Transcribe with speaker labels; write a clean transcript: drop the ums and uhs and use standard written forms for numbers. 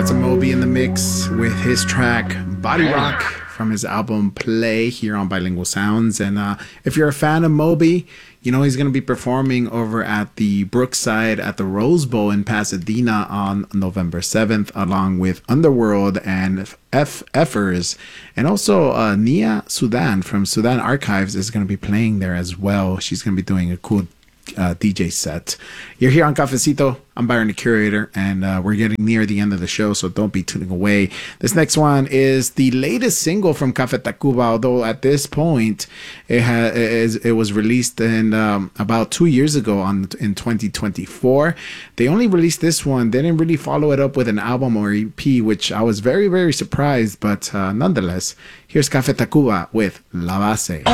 Speaker 1: got some Moby in the mix with his track Body Rock from his album Play here on Bilingual Sounds. And if you're a fan of Moby, you know he's going to be performing over at the Brookside at the Rose Bowl in Pasadena on November 7th, along with Underworld and Effers. And also Nia Sudan from Sudan Archives is going to be playing there as well. She's going to be doing a cool DJ set. You're here on Cafecito. I'm Byron the Curator, and we're getting near the end of the show, so don't be tuning away. This next one is the latest single from Café Tacuba, although at this point it was released in about 2 years ago in 2024. They only released this one. They didn't really follow it up with an album or EP, which I was very, very surprised, but nonetheless, here's Café Tacuba with La Base.